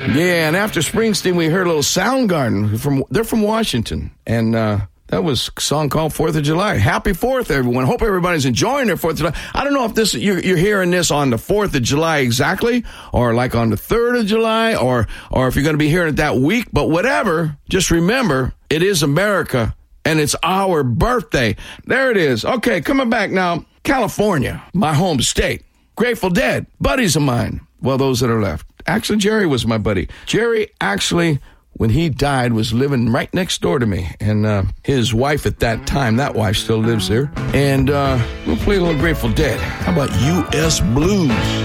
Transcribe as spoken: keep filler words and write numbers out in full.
Yeah, and after Springsteen, we heard a little Soundgarden. From They're from Washington, and uh, that was a song called fourth of July. Happy fourth, everyone. Hope everybody's enjoying their fourth of July. I don't know if this you're, you're hearing this on the fourth of July exactly, or like on the third of July, or, or if you're going to be hearing it that week, but whatever, just remember, it is America, and it's our birthday. There it is. Okay, coming back now. California, my home state. Grateful Dead, buddies of mine. Well, those that are left. Actually, Jerry was my buddy. Jerry actually, when he died, was living right next door to me. And uh, his wife at that time, that wife still lives there. And uh, we'll play a little Grateful Dead. How about U S Blues?